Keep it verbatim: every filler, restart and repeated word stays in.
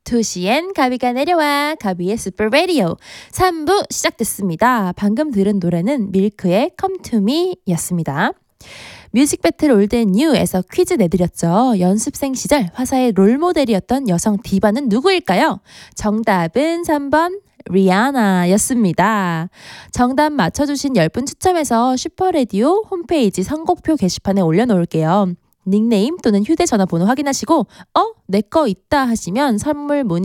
두 시엔 가비가 내려와 가비의 슈퍼 라디오 삼 부 시작됐습니다. 방금 들은 노래는 밀크의 Come to Me 였습니다. 뮤직 배틀 올드 앤 뉴에서 퀴즈 내드렸죠. 연습생 시절 화사의 롤모델이었던 여성 디바는 누구일까요? 정답은 삼 번 리아나였습니다. 정답 맞춰주신 열 분 추첨해서 슈퍼라디오 홈페이지 선곡표 게시판에 올려놓을게요. 닉네임 또는 휴대전화번호 확인하시고 어? 내 거 있다 하시면 선물 문의